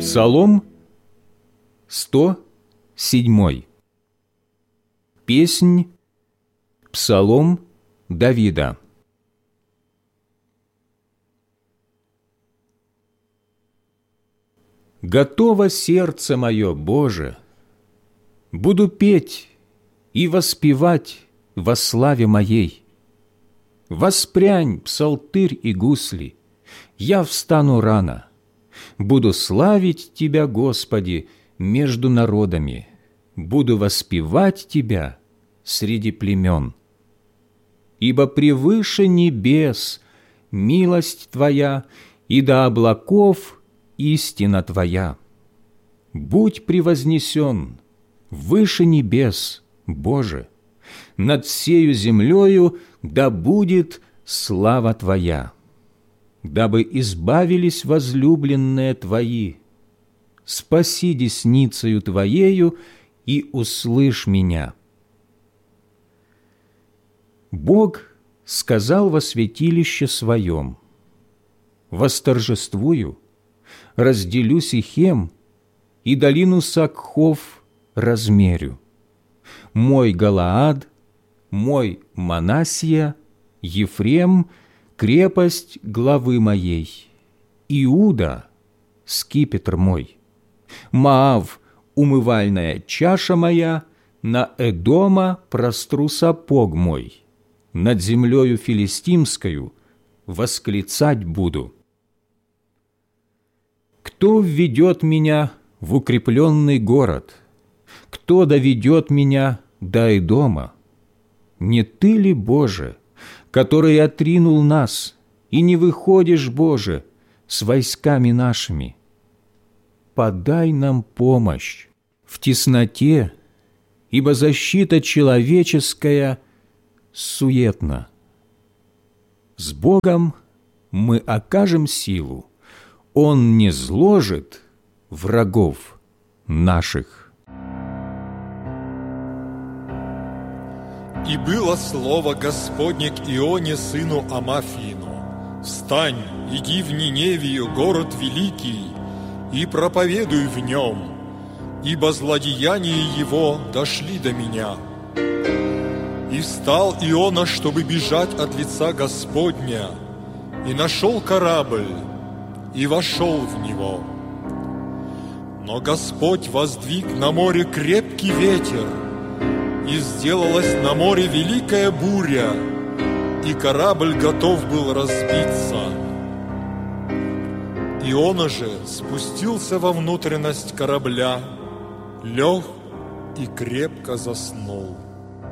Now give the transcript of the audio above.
Псалом 107. Песнь, Псалом Давида. Готово сердце мое, Боже, буду петь и воспевать во славе моей. Воспрянь, псалтырь и гусли, я встану рано, буду славить Тебя, Господи, между народами, буду воспевать Тебя среди племен. Ибо превыше небес милость Твоя, и до облаков истина Твоя. Будь превознесен выше небес, Боже, над всею землею да будет слава Твоя. Дабы избавились возлюбленные Твои, спаси десницею Твоею и услышь меня. Бог сказал во святилище Своем: восторжествую, разделю Сихем и долину Сакхов размерю. Мой Галаад, мой Манассия, Ефрем — крепость главы моей, Иуда — скипетр мой, Моав — умывальная чаша моя, на Эдома простру сапог мой, над землею филистимскою восклицать буду. Кто введет меня в укрепленный город? Кто доведет меня до Эдома? Не Ты ли, Боже, который отринул нас, и не выходишь, Боже, с войсками нашими? Подай нам помощь в тесноте, ибо защита человеческая суетна. С Богом мы окажем силу, Он не зложит врагов наших. И было слово Господне к Ионе, сыну Амафиину: «Встань, иди в Ниневию, город великий, и проповедуй в нем, ибо злодеяния его дошли до меня». И встал Иона, чтобы бежать от лица Господня, и нашел корабль, и вошел в него. Но Господь воздвиг на море крепкий ветер, и сделалась на море великая буря, и корабль готов был разбиться. Иона же спустился во внутренность корабля, лег и крепко заснул.